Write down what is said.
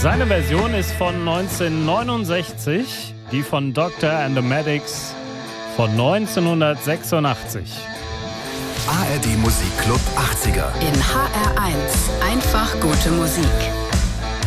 Seine Version ist von 1969, die von Dr. and the Medics von 1986. ARD Musikclub 80er. In HR1 einfach gute Musik.